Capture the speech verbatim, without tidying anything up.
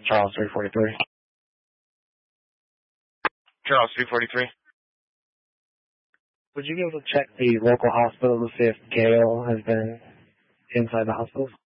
Charles three forty-three. Charles three forty-three. Would you be able to check the local hospital to see if Gail has been inside the hospital?